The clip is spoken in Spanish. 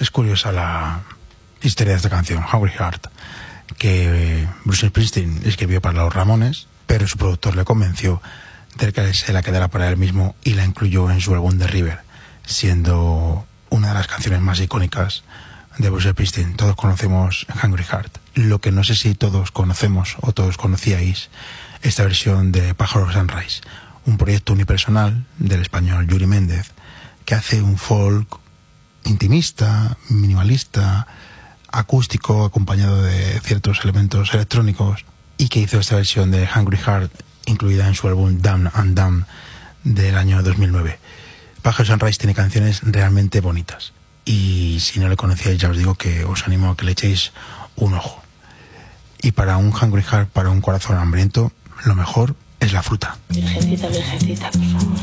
Es curiosa la historia de esta canción, Hungry Heart, que Bruce Springsteen escribió para los Ramones, pero su productor le convenció de que se la quedara para él mismo y la incluyó en su álbum The River, siendo una de las canciones más icónicas de Bruce Springsteen. Todos conocemos Hungry Heart. Lo que no sé si todos conocemos o todos conocíais esta versión de Pájaro Sunrise, un proyecto unipersonal del español Yuri Méndez, que hace un folk intimista, minimalista, acústico, acompañado de ciertos elementos electrónicos, y que hizo esta versión de Hungry Heart incluida en su álbum Dumb and Dumb del año 2009. Pájaro Sunrise tiene canciones realmente bonitas, y si no le conocíais ya os digo que os animo a que le echéis un ojo. Y para un Hungry Heart, para un corazón hambriento, lo mejor es la fruta. Virgencita, virgencita, por favor.